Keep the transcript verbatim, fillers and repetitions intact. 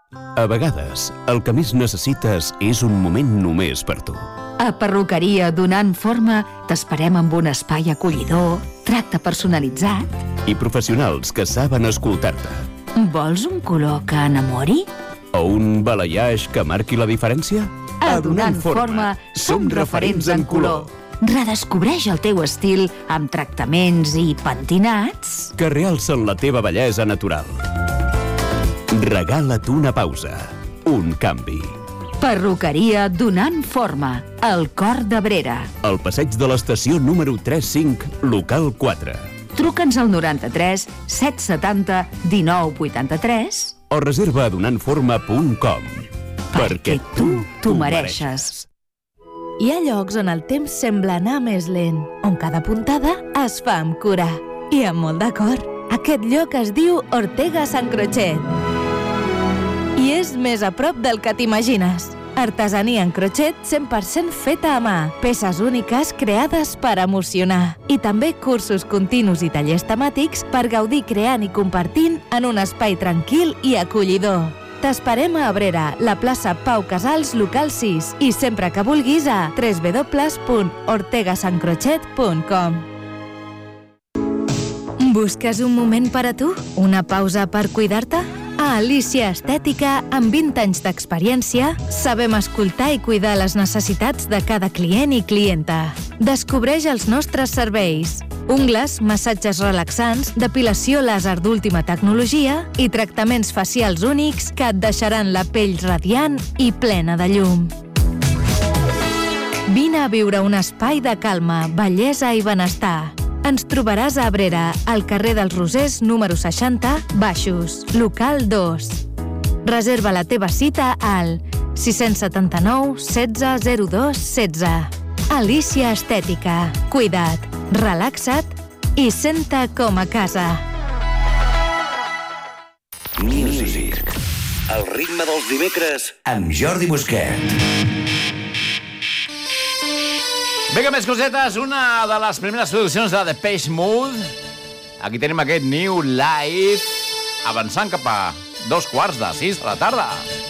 A vegades, el que més necessites és un moment només per tu. A Perruqueria Donant Forma t'esperem amb un espai acollidor, tracte personalitzat. I professionals que saben escoltar-te. Vols un color que enamori? O un balayage que marqui la diferència? A Donant Forma som referents en color. Redescobreix el teu estil amb tractaments i pentinats que realcen la teva bellesa natural. Regala't una pausa, un canvi. Perruqueria Donant Forma, al cor d'Abrera. Al passeig de l'estació número tres cinc, local quatre. Truca'ns al noranta-tres set setanta dinou vuitanta-tres o reserva a donant forma punt com. Perquè tu t'ho mereixes. Hi ha llocs on el temps sembla anar més lent, on cada puntada es fa amb cura. I amb molt d'acord. Aquest lloc es diu Ortega Sant Crochet. I és més a prop del que t'imagines. Artesania en crochet cent per cent feta a mà, peces úniques creades per emocionar. I també cursos continus i tallers temàtics per gaudir creant i compartint en un espai tranquil i acollidor. T'esperem a Abrera, la plaça Pau Casals, local sis, i sempre que vulguis a w w w punt ortega sant crochet punt com. Busques un moment per a tu? Una pausa per cuidar-te? A Alícia Estètica, amb vint anys d'experiència, sabem escoltar i cuidar les necessitats de cada client i clienta. Descobreix els nostres serveis. Ungles, massatges relaxants, depilació làser d'última tecnologia i tractaments facials únics que et deixaran la pell radiant i plena de llum. Vine a viure un espai de calma, bellesa i benestar. Ens trobaràs a Abrera, al carrer dels Rosers, número seixanta, Baixos, local dos. Reserva la teva cita al sis set nou setze zero dos setze. Alícia Estètica. Cuida't, relaxa't i senta com a casa. Music. El ritme dels dimecres amb Jordi Busquet. Vinga, més cosetes. Una de les primeres produccions de Depeche Mode. Aquí tenim aquest New Life, avançant cap a dos quarts de sis de la tarda.